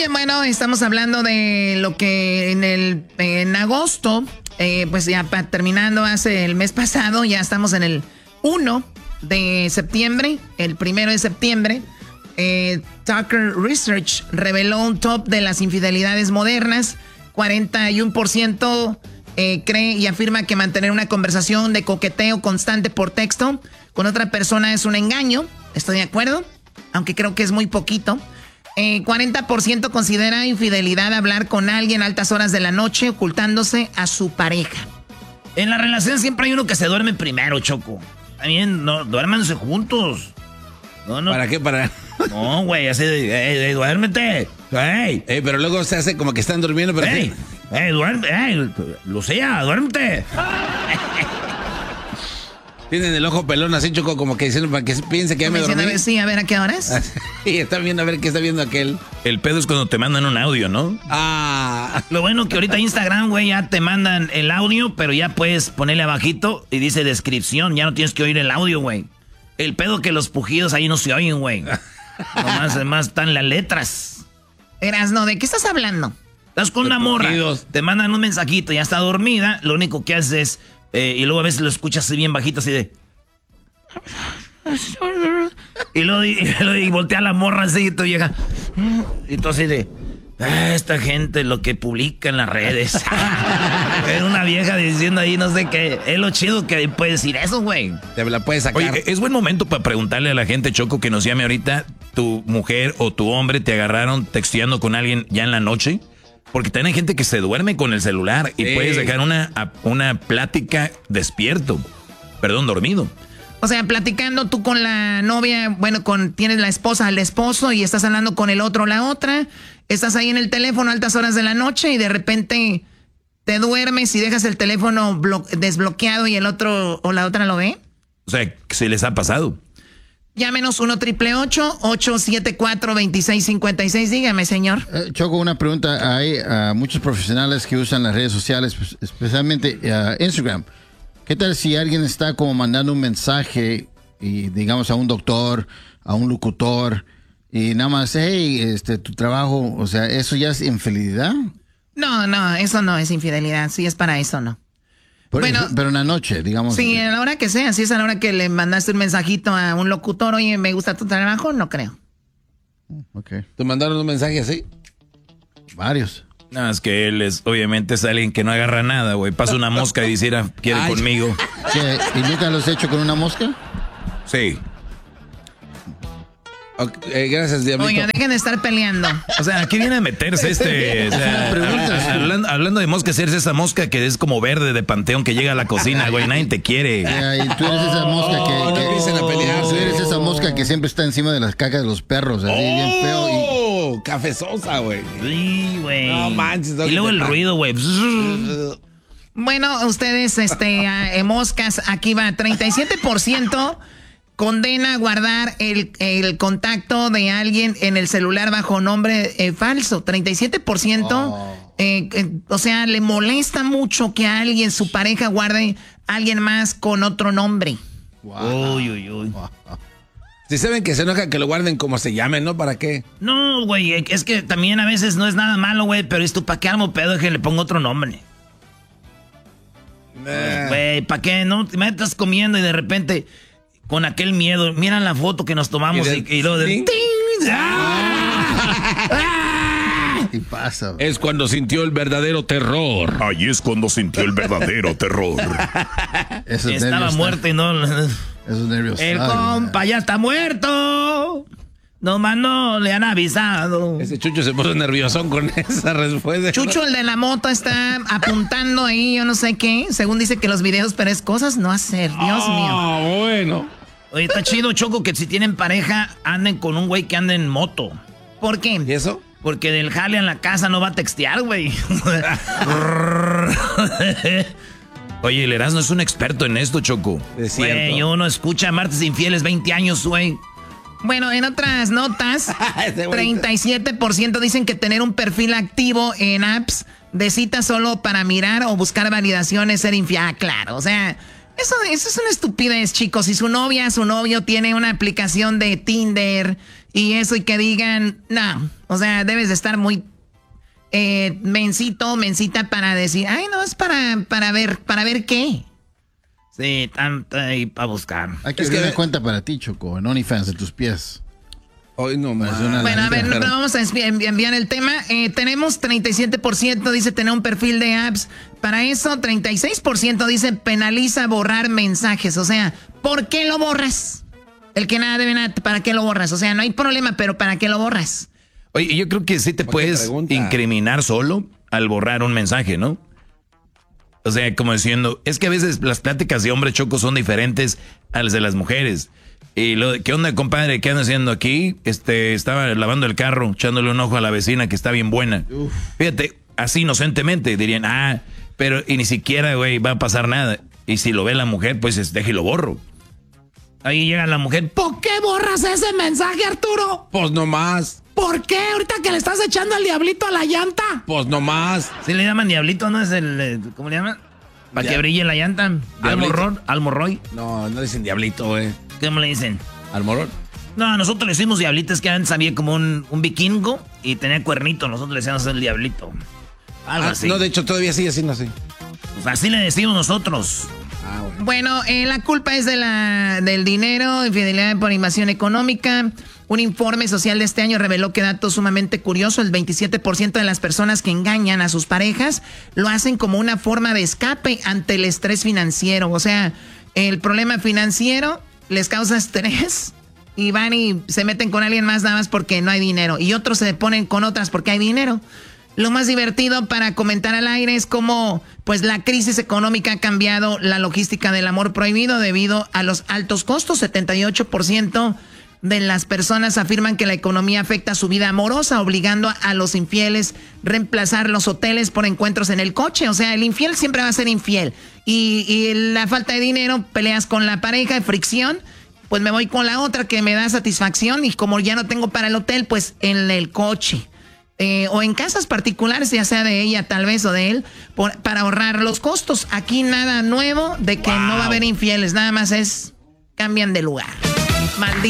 bueno, estamos hablando de lo que en agosto, pues ya terminando hace el mes pasado, ya estamos en el 1 de septiembre, el 1 de septiembre. Tucker Research reveló un top de las infidelidades modernas. 41% cree y afirma que mantener una conversación de coqueteo constante por texto con otra persona es un engaño. Estoy de acuerdo, aunque creo que es muy poquito. 40% considera infidelidad hablar con alguien a altas horas de la noche ocultándose a su pareja. En la relación siempre hay uno que se duerme primero, Choco. También, no, duérmanse juntos. No. ¿Para qué? No, güey, así de, duérmete. Pero luego se hace como que están durmiendo, pero duerme, Lucía, duérmete. Tienen el ojo pelón así, Choco, como que diciendo para que piense que ya me dormí. Sí, a ver, ¿a qué horas? Y están viendo a ver qué está viendo aquel. El pedo es cuando te mandan un audio, ¿no? Lo bueno que ahorita Instagram, güey, ya te mandan el audio, pero ya puedes ponerle abajito y dice descripción, ya no tienes que oír el audio, güey. El pedo que los pujidos ahí no se oyen, güey. Además están las letras. Erasno, ¿de qué estás hablando? Estás con una morra, te mandan un mensajito, ya está dormida, lo único que haces es... y luego a veces lo escuchas así bien bajito, así de... Y luego voltea la morra así y tú llega... Y tú así de... esta gente lo que publica en las redes. Era una vieja diciendo ahí no sé qué. Es lo chido que puedes decir eso, güey. Te la puedes sacar. Oye, es buen momento para preguntarle a la gente, Choco, que nos llame ahorita. ¿Tu mujer o tu hombre te agarraron texteando con alguien ya en la noche? Porque también hay gente que se duerme con el celular y puedes dejar una plática despierto. Perdón, dormido. O sea, platicando tú con la novia, bueno, tienes la esposa, el esposo y estás hablando con el otro o la otra. Estás ahí en el teléfono a altas horas de la noche y de repente te duermes y dejas el teléfono desbloqueado y el otro o la otra lo ve. O sea, ¿se les ha pasado? Llámenos 1-888-874-2656. Dígame, señor. Choco, una pregunta. Hay muchos profesionales que usan las redes sociales, pues, especialmente Instagram. ¿Qué tal si alguien está como mandando un mensaje, y digamos a un doctor, a un locutor, y nada más, hey, tu trabajo, o sea, ¿eso ya es infidelidad? No, eso no es infidelidad. Si es para eso, no. Pero en la noche, digamos. Sí, a la hora que sea. Si es a la hora que le mandaste un mensajito a un locutor, oye, me gusta tu trabajo, no creo. Ok. ¿Te mandaron un mensaje así? Varios. No, es que él es alguien que no agarra nada, güey. Pasa una mosca y dice, quiere conmigo. ¿Qué? ¿Y nunca los he hecho con una mosca? Sí. Okay, gracias, Diablito. Oiga, dejen de estar peleando. O sea, aquí viene a meterse hablando de mosca, eres esa mosca que es como verde de panteón que llega a la cocina, güey, nadie te quiere. Y tú eres esa mosca que empiecen a pelear. Tú eres esa mosca que siempre está encima de las cacas de los perros, así bien feo. Cafezosa, güey. Sí, güey. No manches. Y luego el ruido, güey. Bueno, ustedes, moscas, aquí va, 37% condena guardar el contacto de alguien en el celular bajo nombre falso. 37%, o sea, le molesta mucho que alguien, su pareja, guarde a alguien más con otro nombre. Wow. Uy. Si saben que se enoja, que lo guarden como se llamen, ¿no? ¿Para qué? No, güey, es que también a veces no es nada malo, güey, pero es tú, ¿para qué armo pedo que le pongo otro nombre? Güey, ¿para qué? No te metas comiendo y de repente... Con aquel miedo, mira la foto que nos tomamos y luego de... Y pasa. Es cuando sintió el verdadero terror. Ahí es cuando sintió el verdadero terror. Estaba muerto y no... Esos nervios. El compa ya está muerto. Nomás no le han avisado. Ese Chucho se puso nerviosón con esa respuesta. Chucho, el de la moto, está apuntando ahí, yo no sé qué. Según dice que los videos, pero es cosas no hacer. Dios mío. Bueno. Oye, está chido, Choco, que si tienen pareja, anden con un güey que ande en moto. ¿Por qué? ¿Y eso? Porque del jale en la casa no va a textear, güey. Oye, el Erasmo es un experto en esto, Choco. Es cierto. Güey, uno escucha Martes Infieles 20 años, güey. Bueno, en otras notas, 37% dicen que tener un perfil activo en apps de citas solo para mirar o buscar validación es ser infiel. Ah, claro, o sea, Eso es una estupidez, chicos. Si su novio tiene una aplicación de Tinder y eso y que digan, no, o sea, debes de estar muy mencita para decir, ay, no, es para ver qué. Sí, tanto ahí para buscar. Hay que abrir una cuenta para ti, Choco, en OnlyFans de tus pies. Hoy no más. Bueno, a ver, no vamos a enviar el tema. Tenemos 37% dice tener un perfil de apps. Para eso, 36% dice penaliza borrar mensajes. O sea, ¿por qué lo borras? El que nada debe nada, ¿para qué lo borras? O sea, no hay problema, pero ¿para qué lo borras? Oye, yo creo que sí te puedes incriminar solo al borrar un mensaje, ¿no? O sea, como diciendo, es que a veces las pláticas de hombre, Choco, son diferentes a las de las mujeres. Y ¿qué onda, compadre? ¿Qué anda haciendo aquí? Estaba lavando el carro, echándole un ojo a la vecina que está bien buena. Uf. Fíjate, así inocentemente dirían, pero y ni siquiera, güey, va a pasar nada. Y si lo ve la mujer, pues déjelo borro. Ahí llega la mujer, ¿por qué borras ese mensaje, Arturo? Pues no más. ¿Por qué? Ahorita que le estás echando el diablito a la llanta. Pues no más. Sí le llaman diablito, ¿no? Es ¿cómo le llaman? Para que brille la llanta. Almorroy. No dicen diablito, güey. ¿Cómo le dicen? ¿Almorrón? No, nosotros le decimos diablito, es que antes había como un vikingo y tenía cuernito, nosotros le decíamos el diablito. Algo así. No, de hecho todavía sigue siendo así. Pues así le decimos nosotros. Bueno, la culpa es del dinero, infidelidad por invasión económica. Un informe social de este año reveló que dato sumamente curioso, el 27% de las personas que engañan a sus parejas lo hacen como una forma de escape ante el estrés financiero. O sea, el problema financiero les causa estrés y van y se meten con alguien más nada más porque no hay dinero. Y otros se ponen con otras porque hay dinero. Lo más divertido para comentar al aire es cómo pues la crisis económica ha cambiado la logística del amor prohibido debido a los altos costos. 78% de las personas afirman que la economía afecta su vida amorosa, obligando a los infieles reemplazar los hoteles por encuentros en el coche. O sea, el infiel siempre va a ser infiel. Y la falta de dinero, peleas con la pareja, fricción, pues me voy con la otra que me da satisfacción y como ya no tengo para el hotel, pues en el coche. O en casas particulares, ya sea de ella tal vez o de él, para ahorrar los costos. Aquí nada nuevo de que no va a haber infieles, nada más cambian de lugar. Maldito.